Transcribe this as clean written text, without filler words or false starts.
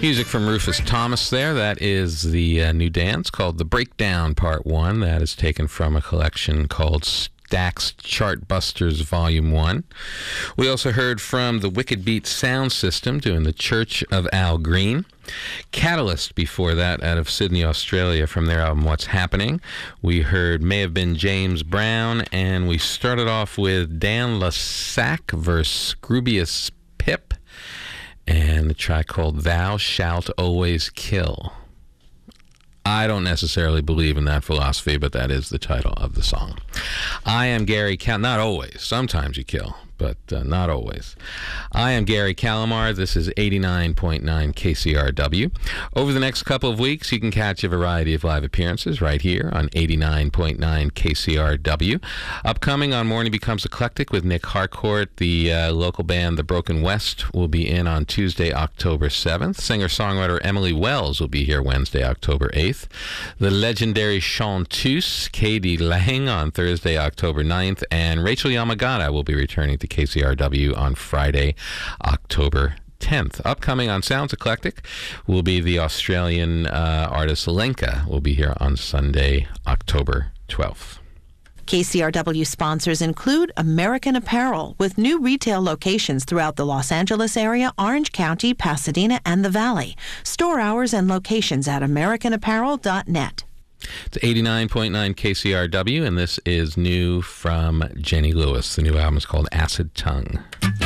Music from Rufus Thomas there. That is the new dance called The Breakdown Part 1. That is taken from a collection called Stax Chartbusters Volume 1. We also heard from the Wicked Beat Sound System doing The Church of Al Green. Catalyst before that out of Sydney, Australia from their album What's Happening. We heard May Have Been James Brown, and we started off with Dan Lasac versus Scroobius Pip and a track called Thou Shalt Always Kill. I don't necessarily believe in that philosophy, but that is the title of the song. I am Gary not always. Sometimes you kill, but not always. I am Gary Calamar. This is 89.9 KCRW. Over the next couple of weeks, you can catch a variety of live appearances right here on 89.9 KCRW. Upcoming on Morning Becomes Eclectic with Nick Harcourt, the local band The Broken West will be in on Tuesday, October 7th. Singer-songwriter Emily Wells will be here Wednesday, October 8th. The legendary chanteuse Katie Lang on Thursday, October 9th. And Rachel Yamagata will be returning to KCRW on Friday, October 10th. Upcoming on Sounds Eclectic will be the Australian artist Lenka will be here on Sunday, October 12th. KCRW sponsors include American Apparel, with new retail locations throughout the Los Angeles area, Orange County, Pasadena, and the Valley. Store hours and locations at americanapparel.net. It's 89.9 KCRW, and this is new from Jenny Lewis. The new album is called Acid Tongue.